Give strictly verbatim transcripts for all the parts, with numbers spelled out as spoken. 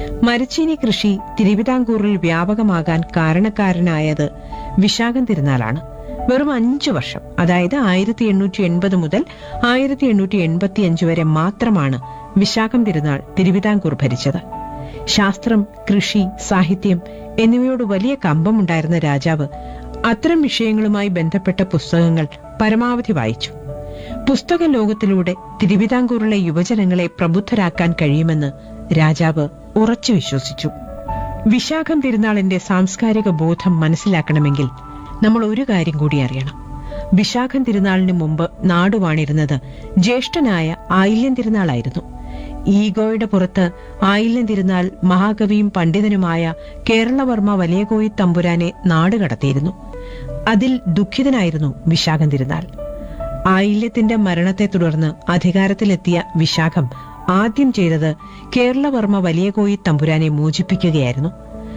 മരച്ചീനി കൃഷി തിരുവിതാംകൂറിൽ വ്യാപകമാകാൻ കാരണക്കാരനായത് വിശാഖം തിരുനാളാണ്. വെറും അഞ്ചു വർഷം, അതായത് ആയിരത്തി എണ്ണൂറ്റി എൺപത് മുതൽ ആയിരത്തി എണ്ണൂറ്റി എൺപത്തിയഞ്ച് വരെ മാത്രമാണ് വിശാഖം തിരുനാൾ തിരുവിതാംകൂർ ഭരിച്ചത്. ശാസ്ത്രം, കൃഷി, സാഹിത്യം എന്നിവയോട് വലിയ കമ്പമുണ്ടായിരുന്ന രാജാവ് അത്തരം വിഷയങ്ങളുമായി ബന്ധപ്പെട്ട പുസ്തകങ്ങൾ പരമാവധി വായിച്ചു. പുസ്തക ലോകത്തിലൂടെ തിരുവിതാംകൂറിലെ യുവജനങ്ങളെ പ്രബുദ്ധരാക്കാൻ കഴിയുമെന്ന് രാജാവ് ഉറച്ചു വിശ്വസിച്ചു. വിശാഖം തിരുനാളിന്റെ സാംസ്കാരിക ബോധം മനസ്സിലാക്കണമെങ്കിൽ നമ്മൾ ഒരു കാര്യം കൂടി അറിയണം. വിശാഖം തിരുനാളിന് മുമ്പ് നാടുവാണിരുന്നത് ജ്യേഷ്ഠനായ ആയില്യം തിരുനാളായിരുന്നു. ഈഗോയുടെ പുറത്ത് ആയില്യം തിരുനാൾ മഹാകവിയും പണ്ഡിതനുമായ കേരളവർമ്മ വലിയകോയി തമ്പുരാനെ നാടുകടത്തിയിരുന്നു. അതിൽ ദുഃഖിതനായിരുന്നു വിശാഖം തിരുനാൾ. ആയില്യത്തിന്റെ മരണത്തെ തുടർന്ന് അധികാരത്തിലെത്തിയ വിശാഖം ആദ്യം ചെയ്തത് കേരളവർമ്മ വലിയകോയി തമ്പുരാനെ മോചിപ്പിക്കുകയായിരുന്നു.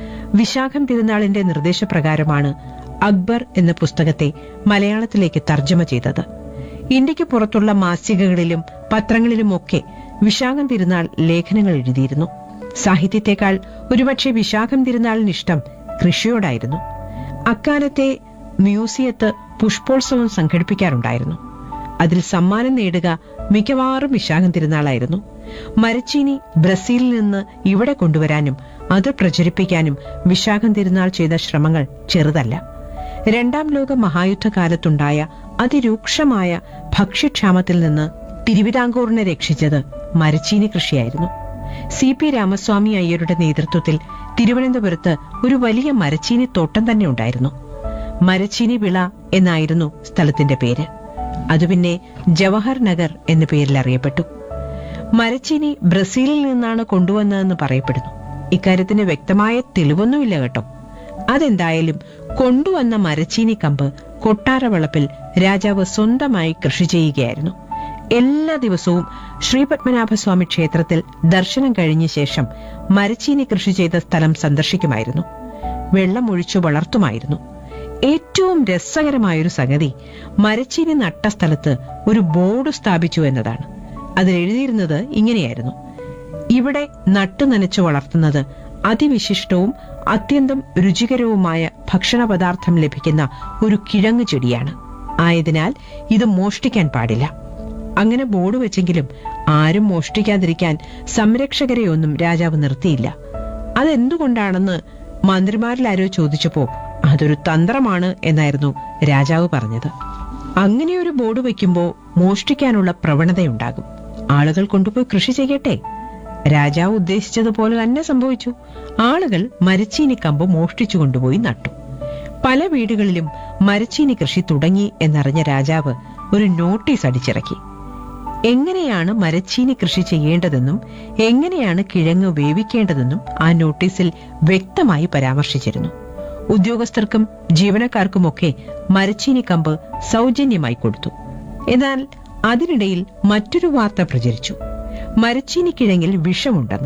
വിശാഖം തിരുനാളിന്റെ നിർദ്ദേശപ്രകാരമാണ് അക്ബർ എന്ന പുസ്തകത്തെ മലയാളത്തിലേക്ക് തർജ്ജമ ചെയ്തത്. ഇന്ത്യക്ക് പുറത്തുള്ള മാസികകളിലും പത്രങ്ങളിലുമൊക്കെ വിശാഖം തിരുനാൾ ലേഖനങ്ങൾ എഴുതിയിരുന്നു. സാഹിത്യത്തെക്കാൾ ഒരുപക്ഷെ വിശാഖം തിരുനാളിനിഷ്ടം കൃഷിയോടായിരുന്നു. അക്കാലത്തെ മ്യൂസിയത്ത് പുഷ്പോത്സവം സംഘടിപ്പിക്കാറുണ്ടായിരുന്നു. അതിൽ സമ്മാനം നേടുക മിക്കവാറും വിശാഖം തിരുനാളായിരുന്നു. മരച്ചീനി ബ്രസീലിൽ നിന്ന് ഇവിടെ കൊണ്ടുവരാനും അത് പ്രചരിപ്പിക്കാനും വിശാഖം തിരുനാൾ ചെയ്ത ശ്രമങ്ങൾ ചെറുതല്ല. രണ്ടാം ലോക മഹായുദ്ധകാലത്തുണ്ടായ അതിരൂക്ഷമായ ഭക്ഷ്യക്ഷാമത്തിൽ നിന്ന് തിരുവിതാംകൂറിനെ രക്ഷിച്ചത് മരച്ചീനി കൃഷിയായിരുന്നു. സി പി രാമസ്വാമി അയ്യരുടെ നേതൃത്വത്തിൽ തിരുവനന്തപുരത്ത് ഒരു വലിയ മരച്ചീനി തോട്ടം തന്നെ ഉണ്ടായിരുന്നു. മരച്ചീനി വിള എന്നായിരുന്നു സ്ഥലത്തിന്റെ പേര്. അത് പിന്നെ ജവഹർ നഗർ എന്ന പേരിൽ അറിയപ്പെട്ടു. മരച്ചീനി ബ്രസീലിൽ നിന്നാണ് കൊണ്ടുവന്നതെന്ന് പറയപ്പെടുന്നു. ഇക്കാര്യത്തിന് വ്യക്തമായ തെളിവൊന്നുമില്ല കേട്ടോ. അതെന്തായാലും കൊണ്ടുവന്ന മരച്ചീനി കമ്പ് കൊട്ടാരവളപ്പിൽ രാജാവ് സ്വന്തമായി കൃഷി ചെയ്യുകയായിരുന്നു. എല്ലാ ദിവസവും ശ്രീപത്മനാഭസ്വാമി ക്ഷേത്രത്തിൽ ദർശനം കഴിഞ്ഞ ശേഷം മരച്ചീനി കൃഷി ചെയ്ത സ്ഥലം സന്ദർശിക്കുമായിരുന്നു. വെള്ളമൊഴിച്ചു വളർത്തുമായിരുന്നു. ഏറ്റവും രസകരമായൊരു സംഗതി മരച്ചീനി നട്ട സ്ഥലത്ത് ഒരു ബോർഡ് സ്ഥാപിച്ചു എന്നതാണ്. അതിലെഴുതിയിരുന്നത് ഇങ്ങനെയായിരുന്നു: ഇവിടെ നട്ടു നനച്ചു വളർത്തുന്നത് അതിവിശിഷ്ടവും അത്യന്തം രുചികരവുമായ ഭക്ഷണപദാർത്ഥം ലഭിക്കുന്ന ഒരു കിഴങ്ങ് ചെടിയാണ്. ആയതിനാൽ ഇത് മോഷ്ടിക്കാൻ പാടില്ല. അങ്ങനെ ബോർഡ് വെച്ചെങ്കിലും ആരും മോഷ്ടിക്കാതിരിക്കാൻ സംരക്ഷകരെയൊന്നും രാജാവ് നിർത്തിയില്ല. അതെന്തുകൊണ്ടാണെന്ന് മന്ത്രിമാരിലാരോ ചോദിച്ചപ്പോ അതൊരു തന്ത്രമാണ് എന്നായിരുന്നു രാജാവ് പറഞ്ഞത്. അങ്ങനെയൊരു ബോർഡ് വയ്ക്കുമ്പോൾ മോഷ്ടിക്കാനുള്ള പ്രവണതയുണ്ടാകും. ആളുകൾ കൊണ്ടുപോയി കൃഷി ചെയ്യട്ടെ. രാജാവ് ഉദ്ദേശിച്ചതുപോലെ തന്നെ സംഭവിച്ചു. ആളുകൾ മരച്ചീനി കമ്പ് മോഷ്ടിച്ചു കൊണ്ടുപോയി നട്ടു. പല വീടുകളിലും മരച്ചീനി കൃഷി തുടങ്ങി എന്നറിഞ്ഞ രാജാവ് ഒരു നോട്ടീസ് അടിച്ചിറക്കി. എങ്ങനെയാണ് മരച്ചീനി കൃഷി ചെയ്യേണ്ടതെന്നും എങ്ങനെയാണ് കിഴങ്ങ് വേവിക്കേണ്ടതെന്നും ആ നോട്ടീസിൽ വ്യക്തമായി പരാമർശിച്ചിരുന്നു. ഉദ്യോഗസ്ഥർക്കും ജീവനക്കാർക്കുമൊക്കെ മരച്ചീനി കമ്പ് സൗജന്യമായി കൊടുത്തു. എന്നാൽ അതിനിടയിൽ മറ്റൊരു വാർത്ത പ്രചരിച്ചു: മരച്ചീനി കിഴങ്ങിൽ വിഷമുണ്ടെന്ന്.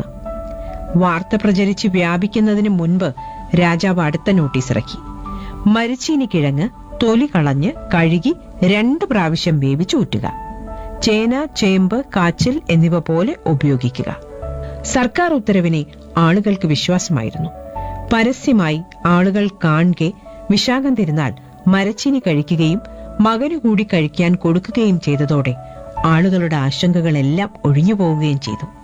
വാർത്ത പ്രചരിച്ച് വ്യാപിക്കുന്നതിന് മുൻപ് രാജാവ് അടുത്ത നോട്ടീസ് ഇറക്കി: മരച്ചീനി കിഴങ്ങ് തൊലി കളഞ്ഞ് കഴുകി രണ്ട് പ്രാവശ്യം വേവിച്ച് ഊറ്റുക. ചേന, ചേമ്പ്, കാച്ചിൽ എന്നിവ പോലെ ഉപയോഗിക്കുക. സർക്കാർ ഉത്തരവിനെ ആളുകൾക്ക് വിശ്വാസമായിരുന്നു. പരസ്യമായി ആളുകൾ കാണെ വിശാഖം തിരുനാൾ മരച്ചീനി കഴിക്കുകയും മകനുകൂടി കഴിക്കാൻ കൊടുക്കുകയും ചെയ്തതോടെ ആളുകളുടെ ആശങ്കകളെല്ലാം ഒഴിഞ്ഞുപോവുകയും ചെയ്തു.